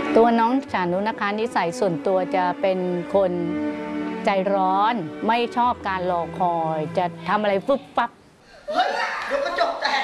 ตัวน้องฉานุนะคะนิสัยส่วนตัวจะเป็นคนใจร้อนไม่ชอบการรอคอยจะทำอะไรฟึบฟับเฮ้ยเดี๋ยวกระจกแตก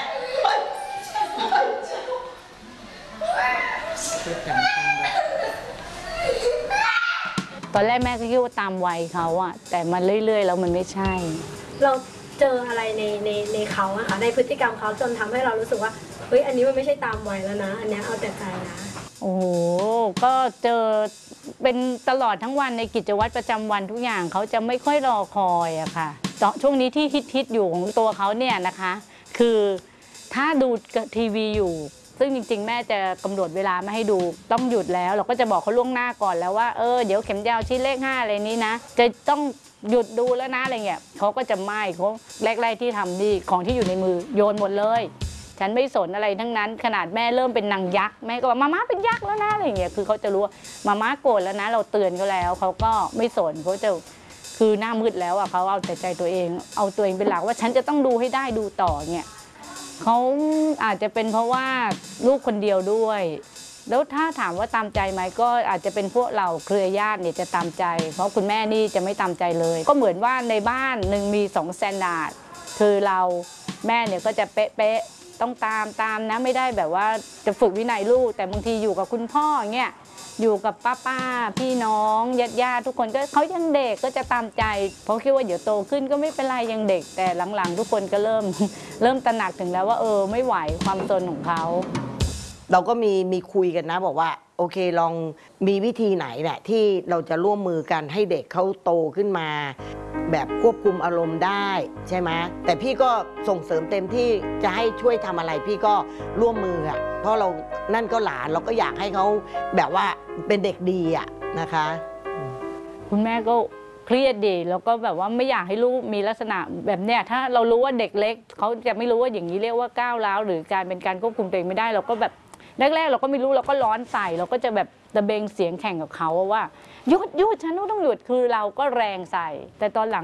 ตอนแรกแม่ก็คิดว่าตามวัยเขาอะแต่มันเรื่อยๆแล้วมันไม่ใช่เราเจออะไรในเขาอะค่ะในพฤติกรรมเขาจนทำให้เรารู้สึกว่าเฮ้ยอันนี้มันไม่ใช่ตามวัยแล้วนะอันนี้เอาแต่ใจนะโอ้โหก็เจอเป็นตลอดทั้งวันในกิจวัตรประจำวันทุกอย่างเขาจะไม่ค่อยรอคอยอะค่ะช่วงนี้ที่ฮิตอยู่ของตัวเขาเนี่ยนะคะคือถ้าดูทีวีอยู่ซึ่งจริงๆแม่จะกำหนดเวลาไม่ให้ดูต้องหยุดแล้วเราก็จะบอกเขาล่วงหน้าก่อนแล้วว่าเดี๋ยวเข็มยาวชี้เลข5อะไรนี้นะจะต้องหยุดดูแล้วนะอะไรเงี้ยเขาก็จะไม่เขาแรกๆที่ทำนี่ของที่อยู่ในมือโยนหมดเลยฉันไม่สนอะไรทั้งนั้นขนาดแม่เริ่มเป็นนางยักษ์แม่ก็บอกมาม่าเป็นยักษ์แล้วนะอะไรเงี้ยคือเขาจะรู้ว่ามาม่าโกรธแล้วนะเราเตือนเขาแล้วเขาก็ไม่สนเขาจะคือหน้ามืดแล้วอ่ะเขาเอาแต่ใจตัวเองเอาตัวเองเป็นหลักว่าฉันจะต้องดูให้ได้ดูต่อเงี้ยเขาอาจจะเป็นเพราะว่าลูกคนเดียวด้วยแล้วถ้าถามว่าตามใจไหมก็อาจจะเป็นพวกเราเครือญาติเนี่ยจะตามใจเพราะคุณแม่นี่จะไม่ตามใจเลยก็เหมือนว่าในบ้านหนึ่งมี2สแตนดาร์ดคือเราแม่เนี่ยก็จะเป๊ะต้องตามนะไม่ได้แบบว่าจะฝึกวินัยลูกแต่บางทีอยู่กับคุณพ่อเงี้ยอยู่กับป้าพี่น้องญาติทุกคนก็เขายังเด็กก็จะตามใจเพราะคิดว่าเดี๋ยวโตขึ้นก็ไม่เป็นไรยังเด็กแต่หลังๆทุกคนก็เริ่มตระหนักถึงแล้วว่าไม่ไหวความซนของเขาเราก็มีคุยกันนะบอกว่าโอเคลองมีวิธีไหนแหละที่เราจะร่วมมือกันให้เด็กเขาโตขึ้นมาแบบควบคุมอารมณ์ได้ใช่ไหมแต่พี่ก็ส่งเสริมเต็มที่จะให้ช่วยทำอะไรพี่ก็ร่วมมืออ่ะเพราะเรานั่นก็หลานเราก็อยากให้เขาแบบว่าเป็นเด็กดีอ่ะนะคะคุณแม่ก็เครียดดีแล้วก็แบบว่าไม่อยากให้ลูกมีลักษณะแบบเนี้ยถ้าเรารู้ว่าเด็กเล็กเขาจะไม่รู้ว่าอย่างนี้เรียกว่าก้าวร้าวหรือการเป็นการควบคุมตัวเองไม่ได้เราก็แบบแรกๆเราก็ไม่รู้เราก็ร้อนใส่เราก็จะแบบตะเบงเสียงแข่งกับเขาว่าหยุดฉันต้องหยุดคือเราก็แรงใส่แต่ตอนหลัง